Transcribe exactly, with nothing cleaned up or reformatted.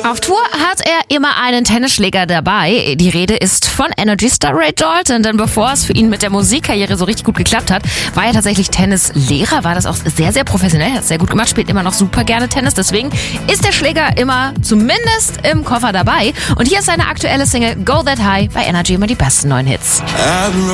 Auf Tour hat er immer einen Tennisschläger dabei. Die Rede ist von Energy-Star Ray Dalton, denn bevor es für ihn mit der Musikkarriere so richtig gut geklappt hat, war er tatsächlich Tennislehrer, war das auch sehr, sehr professionell, hat es sehr gut gemacht, spielt immer noch super gerne Tennis, deswegen ist der Schläger immer zumindest im Koffer dabei. Und hier ist seine aktuelle Single Go That High bei Energy, immer die besten neuen Hits.